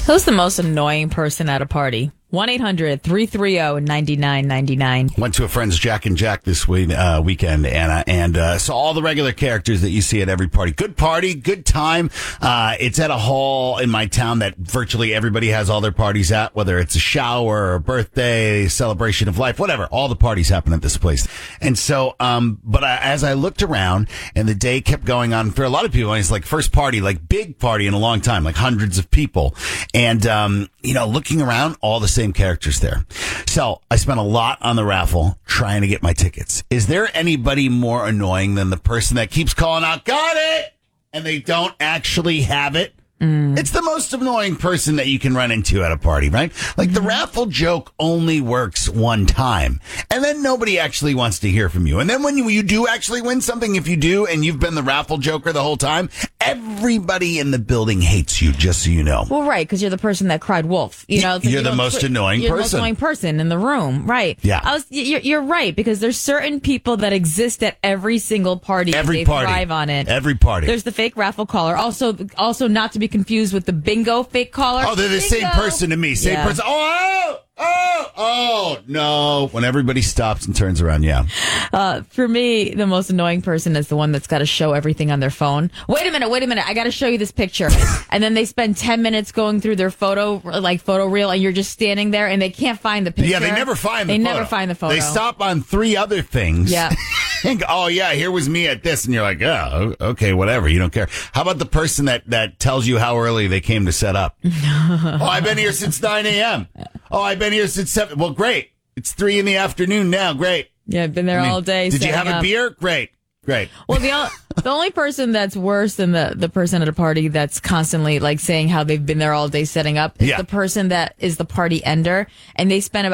Who's the most annoying person at a party? 1-800-330-9999. Went to a friend's Jack and Jack this weekend, Anna, and saw all the regular characters that you see at every party. Good party, good time. It's at a hall in my town that virtually everybody has all their parties at, whether it's a shower, a birthday, celebration of life, whatever. All the parties happen at this place. And so, as I looked around and the day kept going on for a lot of people, it's like first party, like big party in a long time, like hundreds of people. And, looking around, all the same characters there. So I spent a lot on the raffle trying to get my tickets. Is there anybody more annoying than the person that keeps calling out, got it, and they don't actually have it? It's the most annoying person that you can run into at a party, right? Like the raffle joke only works one time, and then nobody actually wants to hear from you. And then when you do actually win something, if you do, and you've been the raffle joker the whole time, everybody in the building hates you, just so you know. Well, right, because you're the person that cried wolf. You're the most annoying person. You're the most annoying person in the room, right? Yeah. You're right, because there's certain people that exist at every single party. They thrive on it. Every party. There's the fake raffle caller. Also not to be confused with the bingo fake caller. Oh, they're the same person to me. Same person. Oh, no. When everybody stops and turns around, yeah. For me, the most annoying person is the one that's got to show everything on their phone. Wait a minute. I got to show you this picture. And then they spend 10 minutes going through their photo reel, and you're just standing there, and they can't find the picture. Yeah, they never find the photo. They never find the photo. They stop on 3 other things. Yeah. And go, oh, yeah, here was me at this. And you're like, oh, okay, whatever. You don't care. How about the person that tells you how early they came to set up? Oh, I've been here since 9 a.m. Oh, I've been here since 7. Well, great. It's 3 in the afternoon now. Great. Yeah, I've been there all day. Did you have a beer? Great. Well, the only person that's worse than the person at a party that's constantly saying how they've been there all day setting up is the person that is the party ender, and they spend about